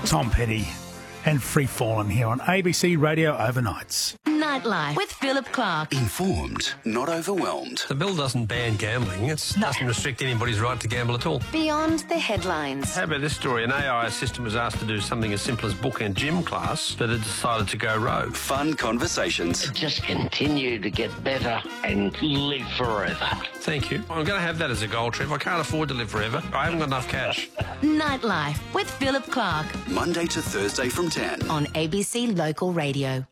Tom Petty and Free Fallen here on ABC Radio Overnights. Nightlife with Philip Clark. Informed, not overwhelmed. The bill doesn't ban gambling. It doesn't restrict anybody's right to gamble at all. Beyond the headlines. How about this story? An AI assistant was asked to do something as simple as book a gym class, but it decided to go rogue. Fun conversations. Just continue to get better and live forever. Thank you. I'm going to have that as a goal, Trev. I can't afford to live forever. I haven't got enough cash. Nightlife with Philip Clark. Monday to Thursday from 10. On ABC Local Radio.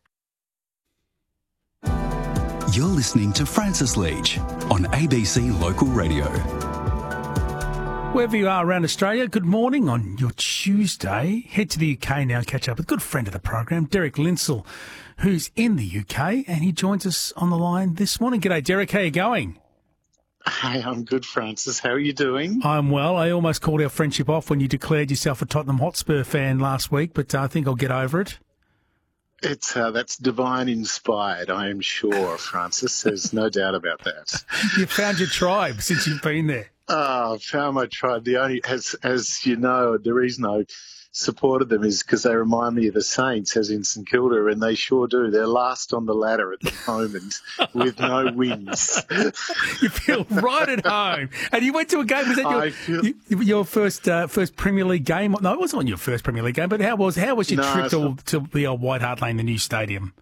You're listening to Francis Leach on ABC Local Radio. Wherever you are around Australia, good morning on your Tuesday. Head to the UK now, catch up with a good friend of the program, Derek Linsell, who's in the UK, and he joins us on the line this morning. G'day, Derek. How are you going? Hey, I'm good, Francis. How are you doing? I'm well. I almost called our friendship off when you declared yourself a Tottenham Hotspur fan last week, but I think I'll get over it. It's that's divine inspired, I am sure, Francis. There's no doubt about that. You found your tribe since you've been there. Oh, found my tribe. The only, as you know, the reason I supported them is because they remind me of the Saints, as in St Kilda, and they sure do. They're last on the ladder at the moment with no wins. You feel right at home. And you went to a game. Was that your first Premier League game? No, it wasn't your first Premier League game. But how was your trip to the old White Hart Lane, the new stadium?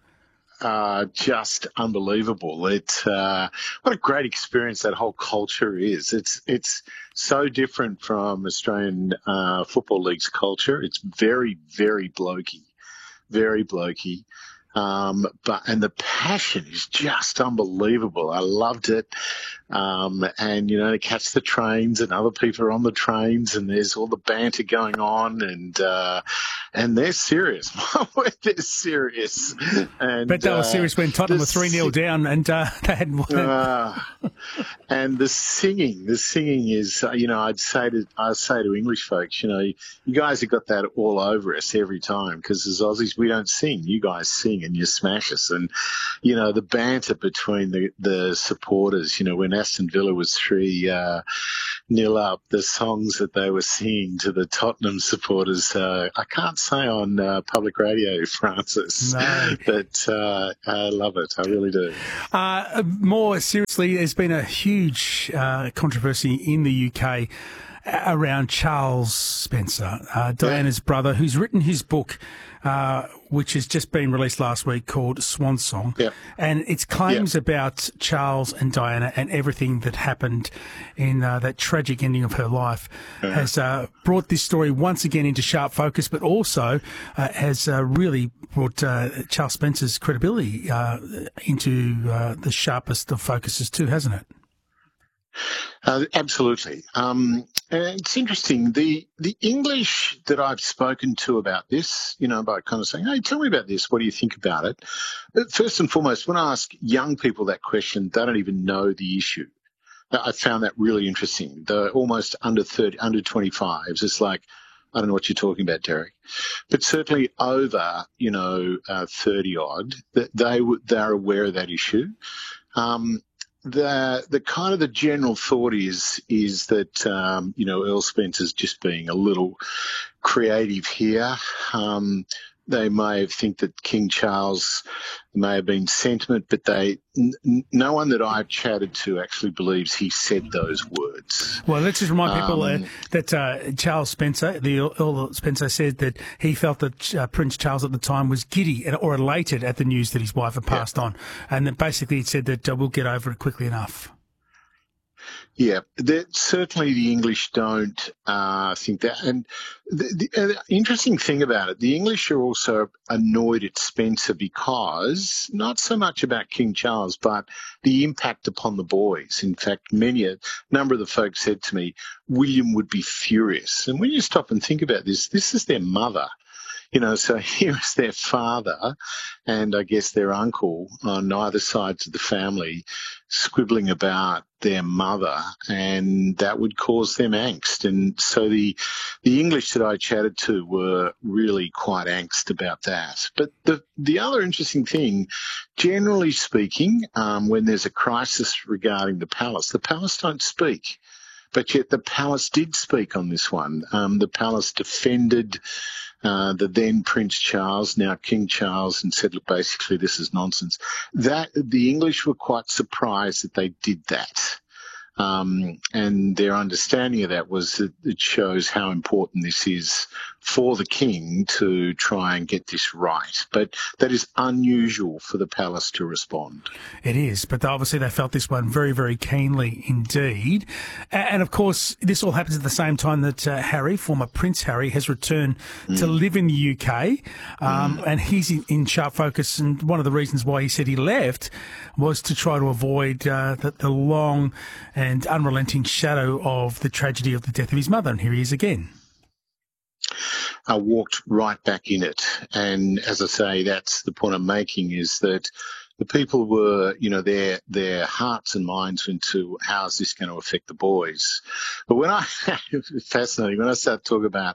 Just unbelievable. What a great experience that whole culture is. It's so different from Australian Football League's culture. It's very, very blokey, very blokey. And the passion is just unbelievable. I loved it. And, to catch the trains and other people are on the trains and there's all the banter going on and they're serious. They're serious. And, but they were serious when Tottenham were 3-0 down and they hadn't won. And the singing is, I'd say to English folks, you guys have got that all over us every time because as Aussies, we don't sing. You guys sing and you smash us. And, the banter between the supporters, when Aston Villa was 3-0 up, the songs that they were singing to the Tottenham supporters, I can't say on public radio, Francis, no. But I love it. I really do. More seriously, there's been a huge controversy in the UK around Charles Spencer, Diana's brother, who's written his book, which has just been released last week, called Swan Song. Yep. And its claims about Charles and Diana and everything that happened in that tragic ending of her life has brought this story once again into sharp focus, but also has really brought Charles Spencer's credibility into the sharpest of focuses too, hasn't it? Absolutely. It's interesting. The English that I've spoken to about this, by kind of saying, hey, tell me about this. What do you think about it? But first and foremost, when I ask young people that question, they don't even know the issue. I found that really interesting. They're almost under 30, under 25s. It's like, I don't know what you're talking about, Derek. But certainly over, 30 odd, they're aware of that issue. The kind of the general thought is that Earl Spencer's just being a little creative here. They may think that King Charles may have been sentiment, but no one that I've chatted to actually believes he said those words. Well, let's just remind people that Charles Spencer, the Earl Spencer, said that he felt that Prince Charles at the time was giddy or elated at the news that his wife had passed on, and that basically he said that we'll get over it quickly enough. Yeah, certainly the English don't think that. And the interesting thing about it, the English are also annoyed at Spencer because not so much about King Charles, but the impact upon the boys. In fact, a number of the folks said to me, William would be furious. And when you stop and think about this is their mother. So here's their father and I guess their uncle on either sides of the family squibbling about their mother, and that would cause them angst. And so the English that I chatted to were really quite angst about that. But the other interesting thing, generally speaking, when there's a crisis regarding the palace don't speak. But yet the palace did speak on this one. The palace defended the then Prince Charles, now King Charles, and said, look, basically this is nonsense. That the English were quite surprised that they did that. And their understanding of that was that it shows how important this is for the king to try and get this right. But that is unusual for the palace to respond. It is, but obviously they felt this one very, very keenly indeed. And of course, this all happens at the same time that Harry, former Prince Harry, has returned to live in the UK, and he's in sharp focus. And one of the reasons why he said he left was to try to avoid the long and unrelenting shadow of the tragedy of the death of his mother. And here he is again. I walked right back in it. And as I say, that's the point I'm making, is that the people were, their hearts and minds went to how is this going to affect the boys. But when it's fascinating, when I start talking about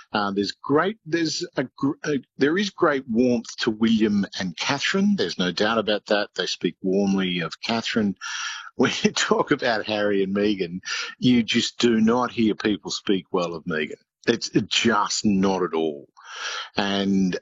there is great warmth to William and Catherine. There's no doubt about that. They speak warmly of Catherine. When you talk about Harry and Meghan, you just do not hear people speak well of Meghan. It's just not at all. And,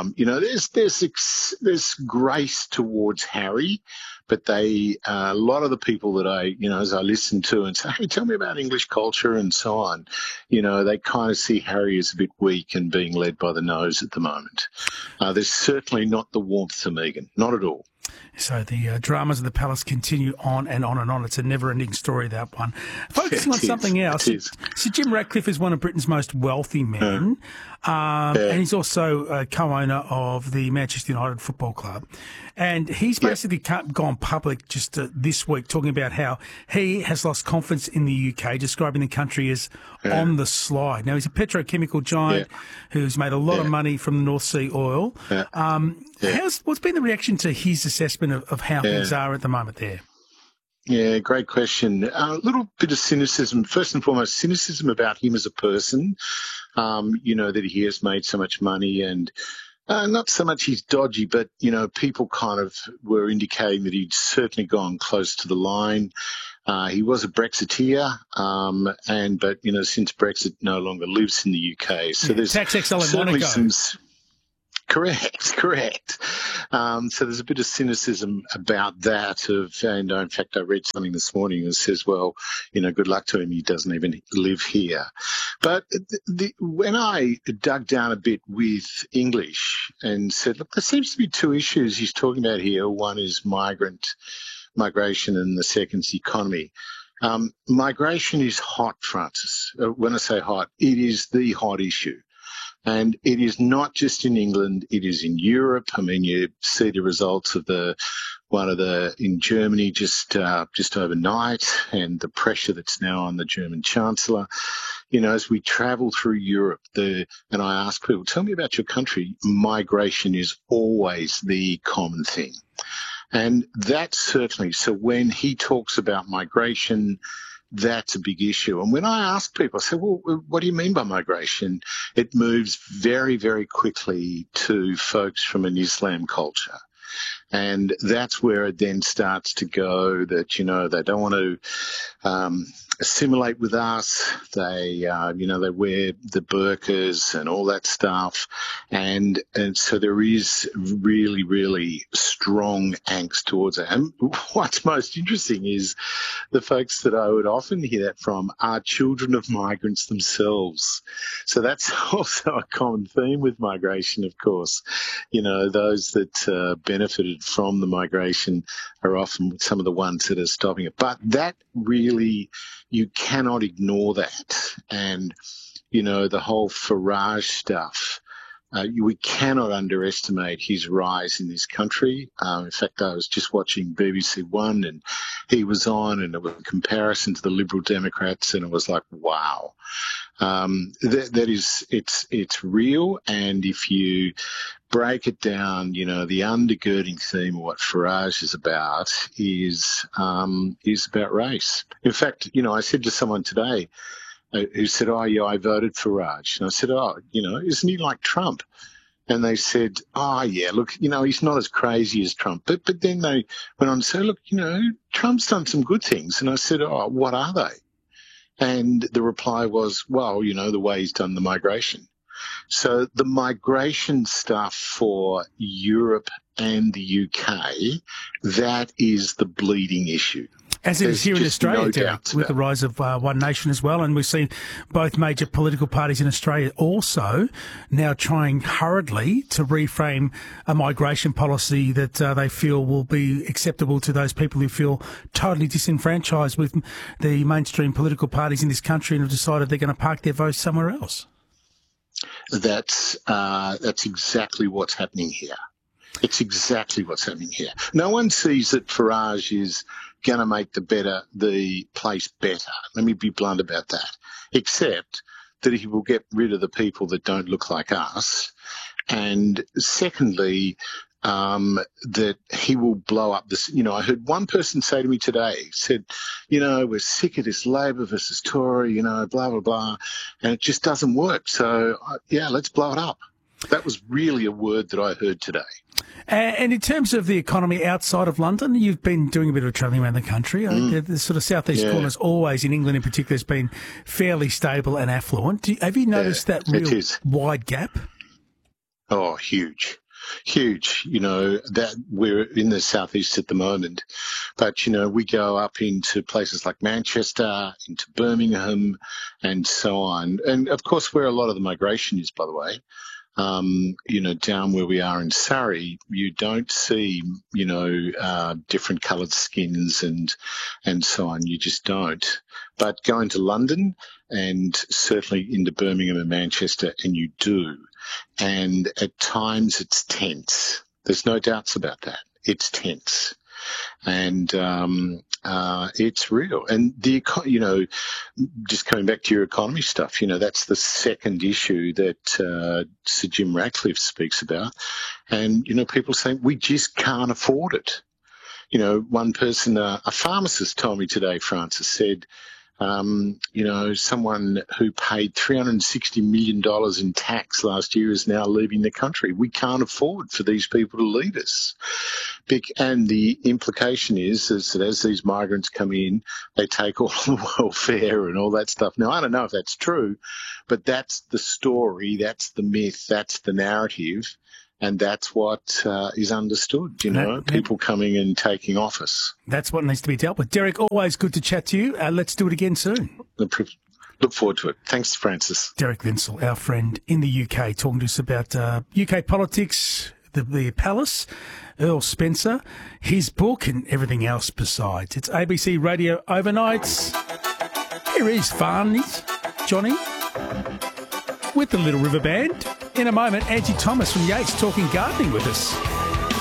there's grace towards Harry, but a lot of the people that as I listen to and say, hey, tell me about English culture and so on, they kind of see Harry as a bit weak and being led by the nose at the moment. There's certainly not the warmth to Meghan, not at all. So the dramas of the palace continue on and on and on. It's a never-ending story, that one. Focusing on something else. So Jim Ratcliffe is one of Britain's most wealthy men, and he's also a co-owner of the Manchester United Football Club. And he's basically gone public just this week talking about how he has lost confidence in the UK, describing the country as on the slide. Now, he's a petrochemical giant who's made a lot of money from the North Sea oil. What's been the reaction to his assessment of how things are at the moment there? Yeah, great question. A little bit of cynicism. First and foremost, cynicism about him as a person, that he has made so much money and not so much he's dodgy, but, people kind of were indicating that he'd certainly gone close to the line. He was a Brexiteer, but since Brexit no longer lives in the UK. So there's tax exile in certainly Monaco. Correct. So there's a bit of cynicism about that. And in fact, I read something this morning that says, well, good luck to him. He doesn't even live here. But when I dug down a bit with English and said, look, there seems to be two issues he's talking about here. One is migration and the second's economy. Migration is hot, Francis. When I say hot, it is the hot issue. And it is not just in England, it is in Europe. I mean, you see the results of in Germany just overnight, and the pressure that's now on the German Chancellor. As we travel through Europe, and I ask people, tell me about your country, migration is always the common thing. And that's certainly, so when he talks about migration, that's a big issue. And when I ask people, I say, well, what do you mean by migration? It moves very, very quickly to folks from an Islam culture. And that's where it then starts to go that, they don't want to assimilate with us. They, they wear the burqas and all that stuff. And so there is really, really strong angst towards it. And what's most interesting is the folks that I would often hear that from are children of migrants themselves. So that's also a common theme with migration, of course. Those that benefited from the migration are often some of the ones that are stopping it. But that really, you cannot ignore that. And, the whole Farage stuff, we cannot underestimate his rise in this country. In fact, I was just watching BBC One and he was on, and it was a comparison to the Liberal Democrats, and it was like, wow. It's real. And if you break it down, the undergirding theme of what Farage is about race. In fact, I said to someone today who said, oh, yeah, I voted for Farage. And I said, oh, isn't he like Trump? And they said, oh, yeah, look, he's not as crazy as Trump. But then they went on to say, look, Trump's done some good things. And I said, oh, what are they? And the reply was, well, you know, the way he's done the migration. So the migration stuff for Europe and the UK, that is the bleeding issue. As it is here in Australia, Derek, with the rise of One Nation as well. And we've seen both major political parties in Australia also now trying hurriedly to reframe a migration policy that they feel will be acceptable to those people who feel totally disenfranchised with the mainstream political parties in this country and have decided they're going to park their votes somewhere else. That's exactly what's happening here. It's exactly what's happening here. No one sees that Farage is going to make the place better. Let me be blunt about that. Except that he will get rid of the people that don't look like us. And secondly, that he will blow up this. You know, I heard one person say to me today, said, you know, we're sick of this Labor versus Tory, you know, blah, blah, blah. And it just doesn't work. So, yeah, let's blow it up. That was really a word that I heard today. And in terms of the economy outside of London, you've been doing a bit of travelling around the country. The sort of southeast corners, always in England in particular, has been fairly stable and affluent. Have you noticed that real wide gap? Oh, huge. Huge. You know, that we're in the southeast at the moment, but, you know, we go up into places like Manchester, into Birmingham, and so on. And, of course, where a lot of the migration is, by the way. You know, down where we are in Surrey, you don't see, you know, different coloured skins and so on. You just don't. But going to London and certainly into Birmingham and Manchester, and you do. And at times it's tense. There's no doubts about that. It's tense. And it's real. And you know, just coming back to your economy stuff, you know, that's the second issue that Sir Jim Ratcliffe speaks about. And, you know, people saying we just can't afford it. You know, one person, a pharmacist told me today, Francis, said, you know, someone who paid $360 million in tax last year is now leaving the country. We can't afford for these people to leave us. And the implication is that as these migrants come in, they take all the welfare and all that stuff. Now, I don't know if that's true, but that's the story, that's the myth, that's the narrative. And that's what is understood, you know, people coming and taking office. That's what needs to be dealt with. Derek, always good to chat to you. Let's do it again soon. Look forward to it. Thanks, Francis. Derek Linsell, our friend in the UK, talking to us about UK politics, the palace, Earl Spencer, his book and everything else besides. It's ABC Radio Overnights. Here is Farney's Johnny with the Little River Band. In a moment, Angie Thomas from Yates talking gardening with us.